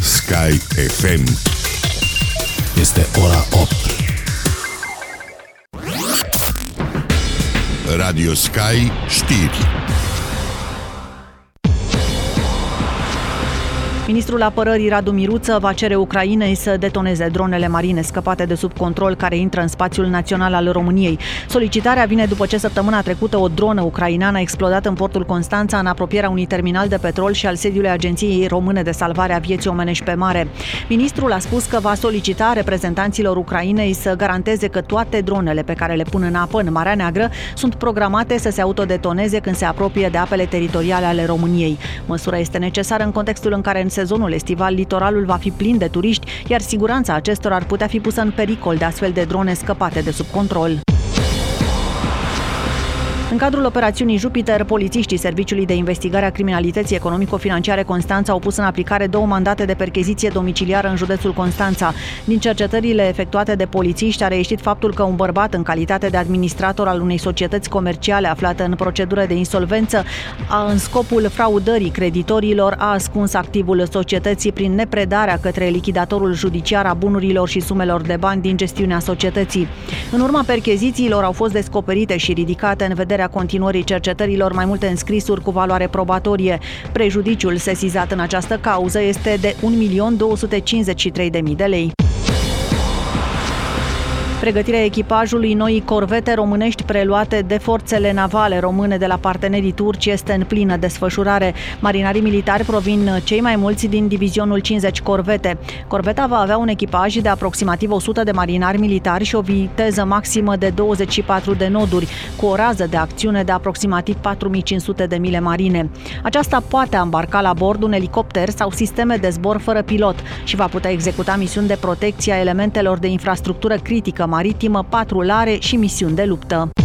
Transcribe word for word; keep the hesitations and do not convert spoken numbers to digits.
Sky F M. Este ora opt. Radio Sky știri. Ministrul Apărării Radu Miruță va cere Ucrainei să detoneze dronele marine scăpate de sub control care intră în spațiul național al României. Solicitarea vine după ce săptămâna trecută o dronă ucraineană a explodat în portul Constanța, în apropierea unui terminal de petrol și al sediului Agenției Române de Salvare a Vieții Omenești pe Mare. Ministrul a spus că va solicita reprezentanților Ucrainei să garanteze că toate dronele pe care le pun în apă în Marea Neagră sunt programate să se autodetoneze când se apropie de apele teritoriale ale României. Măsura este necesară în contextul în care în sezonul estival litoralul va fi plin de turiști, iar siguranța acestora ar putea fi pusă în pericol de astfel de drone scăpate de sub control. În cadrul operațiunii Jupiter, polițiștii Serviciului de Investigare a Criminalității Economico-Financiare Constanța au pus în aplicare două mandate de percheziție domiciliară în județul Constanța. Din cercetările efectuate de polițiști a reieșit faptul că un bărbat în calitate de administrator al unei societăți comerciale aflată în procedură de insolvență, a, în scopul fraudării creditorilor, a ascuns activul societății prin nepredarea către lichidatorul judiciar a bunurilor și sumelor de bani din gestiunea societății. În urma perchezițiilor au fost descoperite și ridicate în vederea continuării cercetărilor mai multe înscrisuri cu valoare probatorie. Prejudiciul sesizat în această cauză este de un milion două sute cincizeci și trei de mii de lei. Pregătirea echipajului noii corvete românești preluate de forțele navale române de la partenerii turci este în plină desfășurare. Marinarii militari provin cei mai mulți din divizionul cincizeci corvete. Corveta va avea un echipaj de aproximativ o sută de marinari militari și o viteză maximă de douăzeci și patru de noduri, cu o rază de acțiune de aproximativ patru mii cinci sute de mile marine. Aceasta poate îmbarca la bord un elicopter sau sisteme de zbor fără pilot și va putea executa misiuni de protecție a elementelor de infrastructură critică maritimă, patrulare și misiuni de luptă.